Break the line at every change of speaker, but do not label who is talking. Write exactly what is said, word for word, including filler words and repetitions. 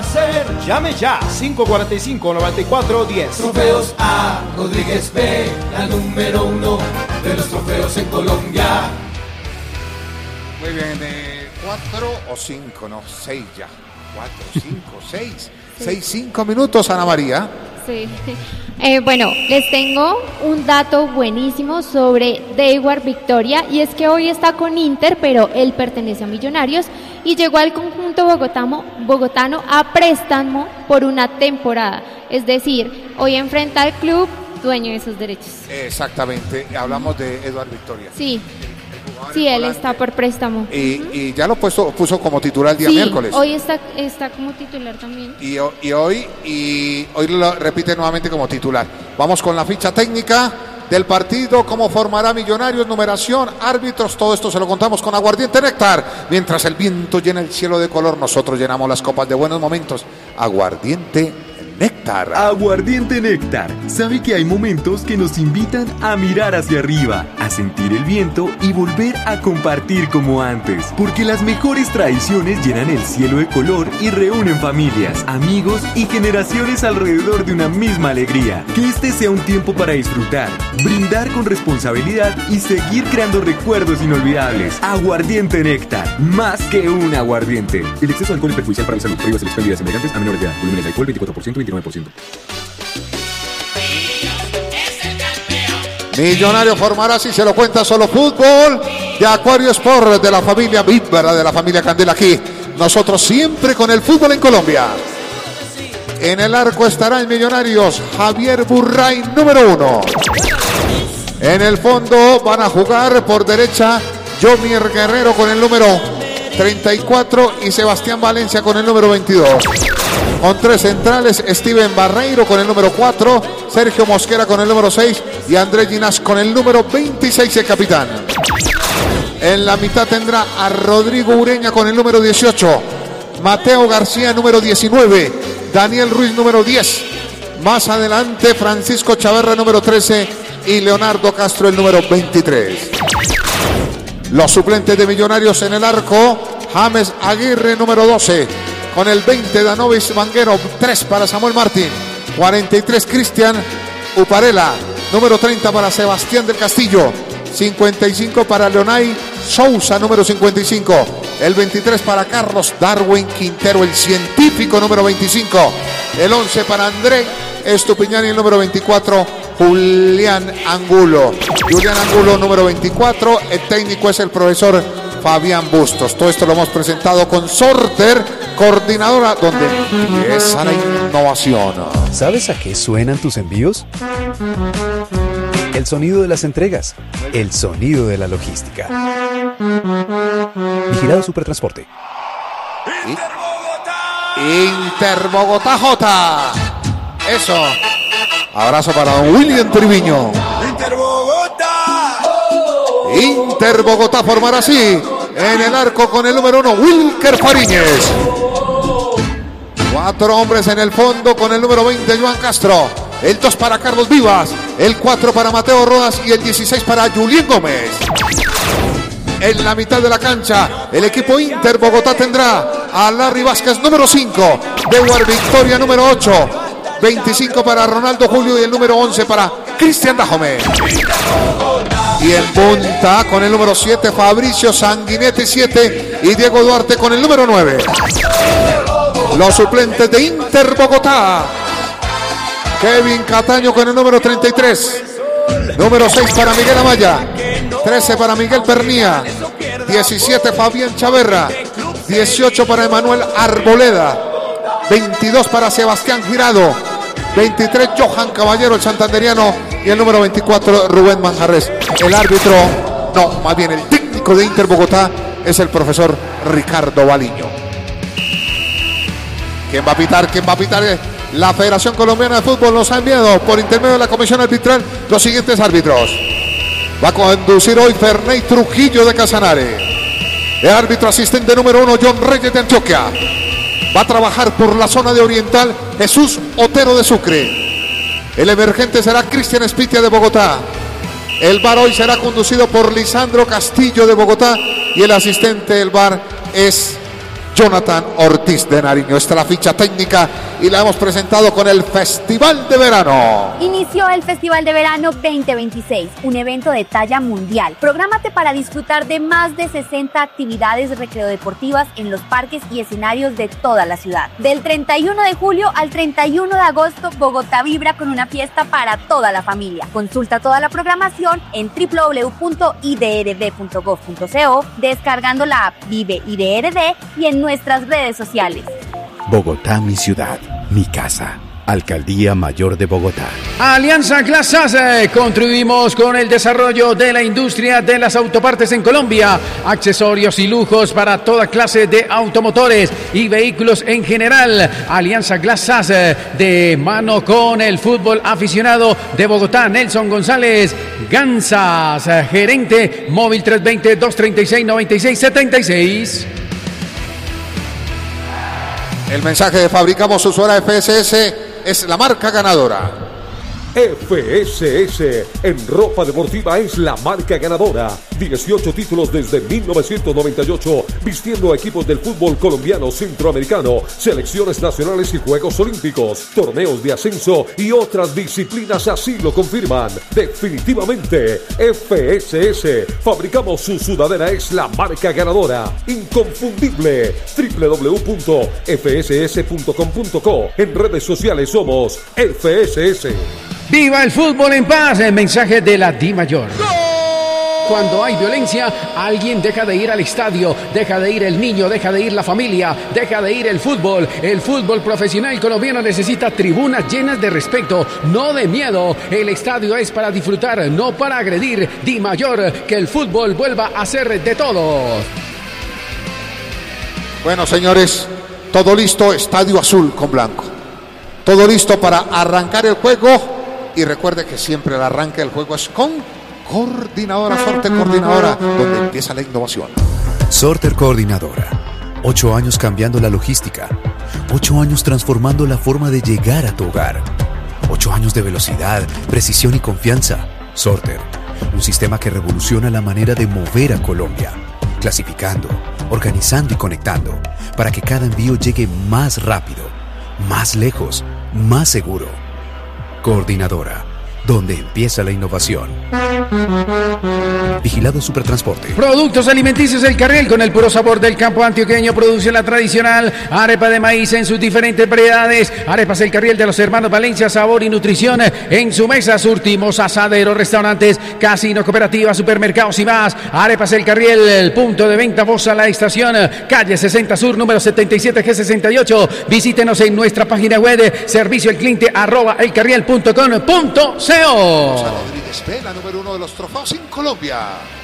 hacer? Llame ya, cinco cuatro cinco, nueve cuatro uno cero.
Trofeos A. Rodríguez P, la número uno de los trofeos en Colombia.
Muy bien, de cuatro o cinco, no, seis ya. Cuatro, cinco, seis. Sí. Seis, cinco minutos, Ana María.
Sí. Eh, bueno, les tengo un dato buenísimo sobre Deiwar Victoria, y es que hoy está con Inter, pero él pertenece a Millonarios y llegó al conjunto bogotano, bogotano a préstamo por una temporada. Es decir, hoy enfrenta al club dueño de sus derechos.
Exactamente, hablamos de Eduard Victoria.
Sí. Sí, él está por préstamo.
Y, uh-huh. y ya lo puso, puso como titular el día
sí,
miércoles.
Hoy está, está como titular también.
Y, y hoy y hoy lo repite nuevamente como titular. Vamos con la ficha técnica del partido, cómo formará Millonarios, numeración, árbitros, todo esto se lo contamos con Aguardiente Néctar. Mientras el viento llena el cielo de color, nosotros llenamos las copas de buenos momentos. Aguardiente Néctar.
Aguardiente Néctar. Sabe que hay momentos que nos invitan a mirar hacia arriba, a sentir el viento y volver a compartir como antes. Porque las mejores tradiciones llenan el cielo de color y reúnen familias, amigos y generaciones alrededor de una misma alegría. Que este sea un tiempo para disfrutar, brindar con responsabilidad y seguir creando recuerdos inolvidables. Aguardiente Néctar. Más que un aguardiente. El exceso de alcohol es perjudicial para la salud. Prohíbas el expendio de semejantes a menores de edad. Volúmenes de alcohol veinticuatro por ciento, veintinueve por ciento.
Millonario formará, si se lo cuenta Solo Fútbol, de Acuario Sport, de la familia Víbara, de la familia Candela. Aquí nosotros siempre con el fútbol en Colombia. En el arco estará el Millonarios Javier Burray, número uno. En el fondo van a jugar por derecha Jomier Guerrero con el número treinta y cuatro y Sebastián Valencia con el número veintidós. Con tres centrales, Steven Barreiro con el número cuatro, Sergio Mosquera con el número seis y Andrés Ginás con el número veintiséis, el capitán. En la mitad tendrá a Rodrigo Ureña con el número dieciocho, Mateo García número diecinueve, Daniel Ruiz número diez. Más adelante Francisco Chaverra número trece y Leonardo Castro el número veintitrés. Los suplentes de Millonarios en el arco, James Aguirre número doce. Con el veinte, Danovis Vanguero, tres para Samuel Martín, cuarenta y tres, Cristian Uparela, número treinta para Sebastián del Castillo, cincuenta y cinco para Leonay Sousa, número cincuenta y cinco, el veintitrés para Carlos Darwin Quintero, el científico, número veinticinco, el once para André Estupiñán y el número veinticuatro, Julián Angulo. Julián Angulo, número veinticuatro, el técnico es el profesor Fabián Bustos. Todo esto lo hemos presentado con Sorter, coordinadora donde empieza la innovación.
¿Sabes a qué suenan tus envíos? El sonido de las entregas, el sonido de la logística. Vigilado Supertransporte.
Inter Bogotá J. Eso. Abrazo para don William Triviño.
Inter Bogotá.
Inter Bogotá formará así. En el arco con el número uno, Wilker Fariñez. Cuatro hombres en el fondo con el número veinte, Joan Castro. El dos para Carlos Vivas. El cuatro para Mateo Rodas y el dieciséis para Julián Gómez. En la mitad de la cancha, el equipo Inter Bogotá tendrá a Larry Vázquez, número cinco. Deiwar Victoria, número ocho. veinticinco para Ronaldo Julio y el número once para Cristian Dajome. Y en punta con el número siete, Fabricio Sanguinetti siete y Diego Duarte con el número nueve. Los suplentes de Inter Bogotá. Kevin Cataño con el número treinta y tres. Número seis para Miguel Amaya. trece para Miguel Pernía. diecisiete Fabián Chaverra. dieciocho para Emanuel Arboleda. veintidós para Sebastián Girado. veintitrés Johan Caballero, el santanderiano. Y el número veinticuatro Rubén Manjarres. El árbitro, no, más bien el técnico de Inter Bogotá es el profesor Ricardo Baliño. ¿Quién va a pitar? ¿Quién va a pitar? La Federación Colombiana de Fútbol nos ha enviado por intermedio de la Comisión Arbitral los siguientes árbitros. Va a conducir hoy Ferney Trujillo de Casanare. El árbitro asistente número uno, John Reyes de Antioquia. Va a trabajar por la zona de Oriental Jesús Otero de Sucre. El emergente será Cristian Espitia de Bogotá. El V A R hoy será conducido por Lisandro Castillo de Bogotá. Y el asistente del V A R es Jonathan Ortiz de Nariño. Esta es la ficha técnica y la hemos presentado con el Festival de Verano.
Inició el Festival de Verano veinte veintiséis, un evento de talla mundial. Prográmate para disfrutar de más de sesenta actividades recreodeportivas en los parques y escenarios de toda la ciudad. Del treinta y uno de julio al treinta y uno de agosto, Bogotá vibra con una fiesta para toda la familia. Consulta toda la programación en doble u doble u doble u punto i d r d punto gov punto co, descargando la app Vive I D R D y en nuestras redes sociales.
Bogotá, mi ciudad, mi casa. Alcaldía Mayor de Bogotá.
Alianza Glass Ace. Contribuimos con el desarrollo de la industria de las autopartes en Colombia. Accesorios y lujos para toda clase de automotores y vehículos en general. Alianza Glass Ace, de mano con el fútbol aficionado de Bogotá. Nelson González Gansas, gerente, móvil tres dos cero, dos tres seis, nueve seis siete seis.
El mensaje de Fabricamos Usuera F S S es la marca ganadora.
F S S en ropa deportiva es la marca ganadora. dieciocho títulos desde mil novecientos noventa y ocho, vistiendo equipos del fútbol colombiano, centroamericano, selecciones nacionales y Juegos Olímpicos, torneos de ascenso y otras disciplinas así lo confirman. Definitivamente, F S S, Fabricamos su sudadera, es la marca ganadora. Inconfundible. doble u doble u doble u punto f s s punto com punto co. En redes sociales somos F S S.
¡Viva el fútbol en paz! El mensaje de la DIMAYOR. Cuando hay violencia, alguien deja de ir al estadio, deja de ir el niño, deja de ir la familia, deja de ir el fútbol. El fútbol profesional colombiano necesita tribunas llenas de respeto, no de miedo. El estadio es para disfrutar, no para agredir. DIMAYOR, que el fútbol vuelva a ser de todos.
Bueno, señores, todo listo, estadio azul con blanco. Todo listo para arrancar el juego. Y recuerde que siempre el arranque del juego es con Coordinadora, Sorter Coordinadora, donde empieza la innovación.
Sorter Coordinadora. Ocho años cambiando la logística. Ocho años transformando la forma de llegar a tu hogar. Ocho años de velocidad, precisión y confianza. Sorter. Un sistema que revoluciona la manera de mover a Colombia. Clasificando, organizando y conectando. Para que cada envío llegue más rápido, más lejos, más seguro. Coordinadora, donde empieza la innovación. Vigilado Supertransporte.
Productos alimenticios El Carriel, con el puro sabor del campo antioqueño. Produce la tradicional arepa de maíz en sus diferentes variedades. Arepas El Carriel de los hermanos Valencia, sabor y nutrición en su mesa. Surtimos asaderos, restaurantes, casinos, cooperativas, supermercados y más. Arepas El Carriel, el punto de venta Voz a la Estación, calle sesenta Sur, número setenta y siete G sesenta y ocho. Visítenos en nuestra página web, servicio al cliente arroba elcarriel punto com punto co.
Rodríguez B, la número uno de los trofeos en Colombia.